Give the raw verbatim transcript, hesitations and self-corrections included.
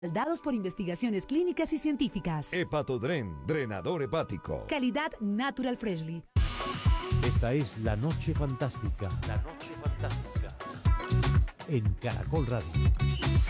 Dados por investigaciones clínicas y científicas. Hepatodren, drenador hepático. Calidad Natural Freshly. Esta es La Noche Fantástica. La Noche Fantástica. En Caracol Radio.